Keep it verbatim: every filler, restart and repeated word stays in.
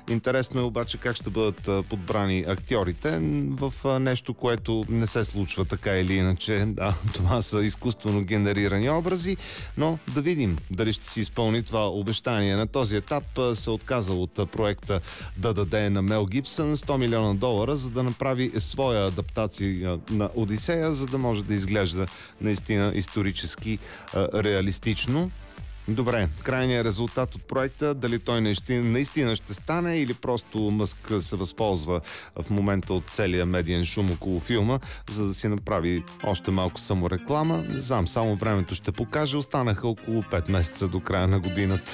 Интересно е обаче как ще бъдат подбрани актьорите в нещо, което не се случва така или иначе. Да, това са изкуствено генерирани образи, но да видим дали ще си изпълни това обещание. На този етап се отказа от проекта да даде на Мел Гибсън сто милиона долара, за да направи своя адаптация на Одисея, за да може да изглежда наистина исторически а, реалистично. Добре, крайният резултат от проекта, дали той наистина ще стане или просто Мъск се възползва в момента от целия медиен шум около филма, за да си направи още малко самореклама. Не знам, само времето ще покаже. Останаха около пет месеца до края на годината.